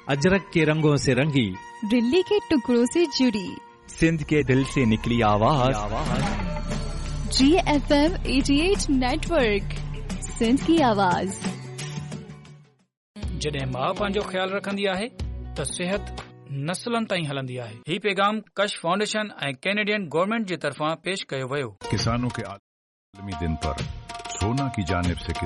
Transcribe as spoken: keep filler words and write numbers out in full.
अजरक के रंगों से रंगी, दिल्ली के टुकड़ों से जुड़ी, सिंध के दिल से निकली आवाज, जी एफ एम अठासी नेटवर्क, सिंध की आवाज। जॾहिं माउ पंहिंजो ख्यालु रखंदी आहे त सिहत नस्लनि ताईं हलंदी आहे। ही पैगाम कश फाउंडेशन ऐं कैनेडियन गवर्नमेंट जे तरफ़ां पेश कयो वियो। किसानों के आलमी दिन पर सोना की जानिब से